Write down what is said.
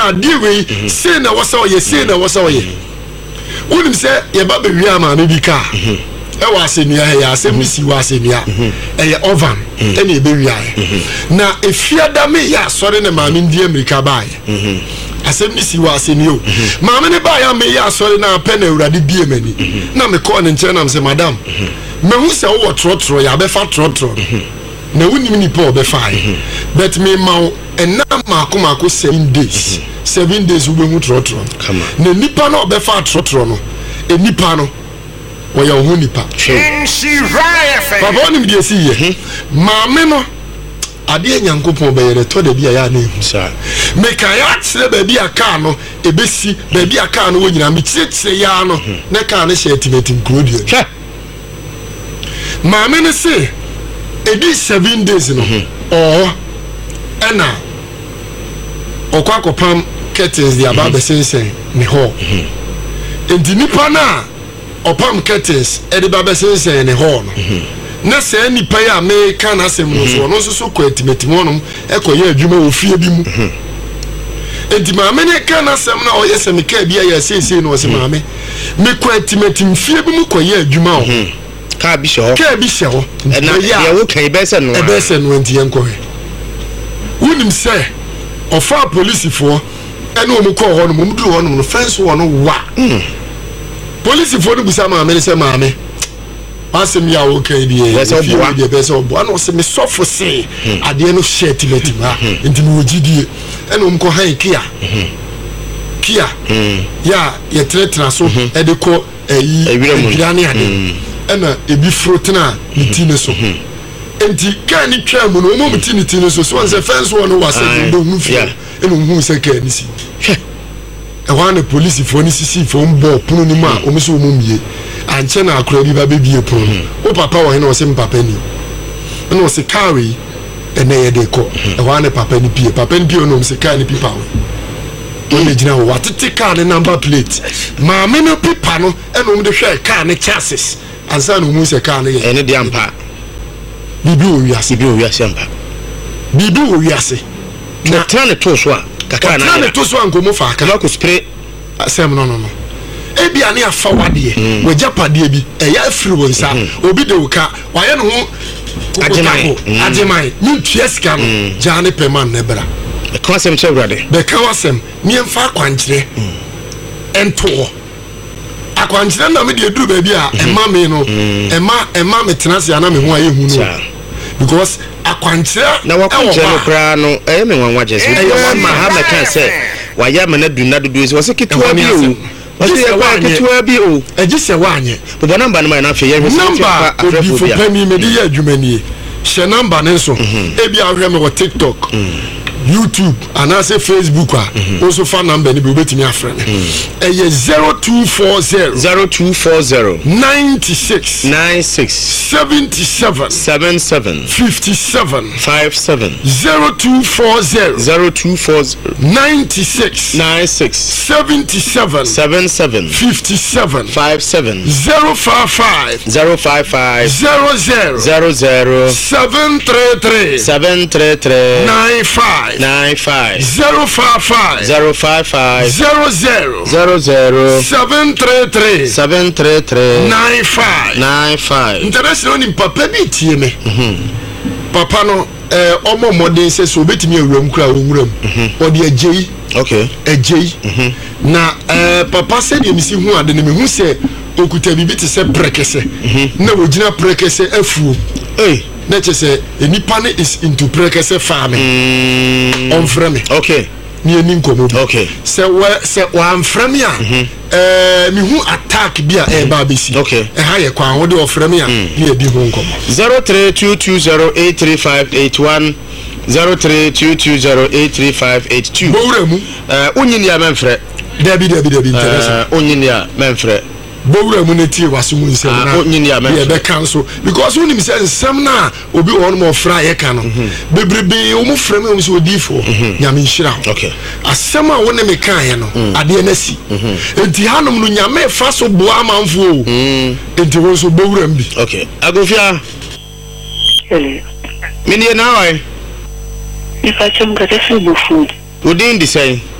sa die we say na wasa oye say na wasa oye unim say ye ba be wi ama me bi ka e wa asenia ya asem si wa asenia e ye oven e na e be wi aye na efiada me ya sori na ma me ndi America ba aye asem si wa asenia o ma me ne ba ya me ya sori na pe na urade bie mani na me call ne nche na me say madam me hu say wo trotro ya be fa trotro na wunim ni po be fa but me ma ena mako 7 days 7 days we mu trotro na nipa na be fa trotro no enipa no wo ya ho nipa papa onim de si ye ma me no ade nyankopon be yere to da bia ya na ehu sa me ka ya tire ba bia ka no ebesi ba bia ka no wo nyina me tire ya no na ka na she etimetim krodio ma me ne se edi 7 days no ena okwakopam curtains dia ba be sensen ne ho enti nipa na opam curtains e de ba be sensen ne ho no na se nipa ya me kan asem no so no so ko etimetim no e ko ye adwuma ofie bi mu enti ma me ne kan asem na o ye se me ka bia ya sese no o se ma me ko etimetim fie bi mu ko ye adwuma o ka bi she ho na ya wo kan be se no enti enko he unim se ofa police fo ene o mu ko ho no mu duru ho no fence wo no wa police fo no busa ma me se ma me asem ya wo kan die be se obo ana o se me sofo se ade no shirt metim ha enti me wogidie ene o mu ko han kia ya ye tretra so e de ko ewirane ade ena ebi frotena mitine so enti kan ni twa mu no mo mitine so so se fence wo no wase do hu fi ena hu se ka ni si e wa na police fo ni sisi fo mbo punu ni ma o mi so mo mie anche na akura bi ba bebie punu o papa wo he na o se papa ni ena o se carry ena ye de ko e wa na papa ni pie no o se ka ni pipa wo when jina wo watete car the number plate ma me no pipa no ena o de hwe car ne chassis ansa no mu se car ne ene de ampa bibi o wiase ampa bibi o wiase na tane to so a kaka na tane to so ankomo fa aka ko spray asem no ebi ane afa wade we japade bi eya afiri wonsa obi de uka waye no ho ajemai ni tueska no jane peman ne bra be kawasem chewrade be kawasem ni emfa kwankyere ento akwankyere na me de duru ba bi a ema me no ema me tenase ana me ho aye hu no because akwankyere na wakwankyere no kra no me wanwa jese ma ha me kan se waya me na duna dudu se wose kitwa bi o wose ya kitwa bi o ejise wanye bo number no ma na fe ye number obi fo pani me de ye adwumanie she number ne so ebi ahwe me wo TikTok YouTube and I say Facebook also phone number ni be betimi afre me 0240 96 77 57 0240 96 77 57 055 00 733 95 055 00 733 95 international ni papa bi tie me papa no omo modern se so betimi awuram kura owuram odi agei okay agei na papa se de misi hu ade ne me hu se okuta bibi te se prekese na wogina prekese afuo na chese enipa ne is into prekese farming on frame okay ni eni nkomo okay se wa frame a mi hu attack bi a ba besi okay ha ye kwa wo de o frame a ni edi hu nkomo 0322083581 0322083582 bowremu onyini ya memfre dabi interest onyini ya memfre bowura mu netie wasumu nsem na ye be cancel because when him say nsem na obi won mo fra ye ka no bebrebe o mu fra me o so odifo nyame nhira okay asem a won me kan ye no ade na si enti hanom no nyame fa so bo amanfo o enti won so bowura mbi okay agofia mini na wai if I come get a food within the say